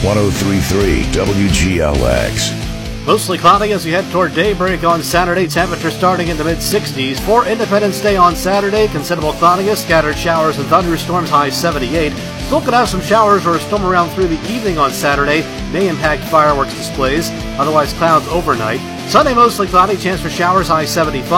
103.3 WGLX. Mostly cloudy as we head toward daybreak on Saturday. Temperature starting in the mid-60s. For Independence Day on Saturday, considerable cloudiness, scattered showers and thunderstorms, high 78. Still could have some showers or a storm around through the evening on Saturday. May impact fireworks displays. Otherwise, clouds overnight. Sunday, mostly cloudy, chance for showers, high 75.